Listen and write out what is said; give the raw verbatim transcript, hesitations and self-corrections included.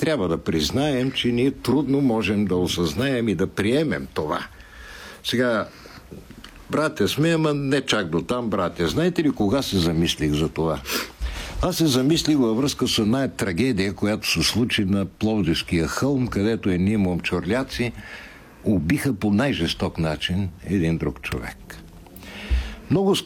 трябва да признаем, че ние трудно можем да осъзнаем и да приемем това. Сега, братя сме, ама не чак до там, братя. Знаете ли кога се замислих за това? Аз се замислих във връзка с една трагедия, която се случи на Пловдивския хълм, където едни момчорляци убиха по най-жесток начин един друг човек. Много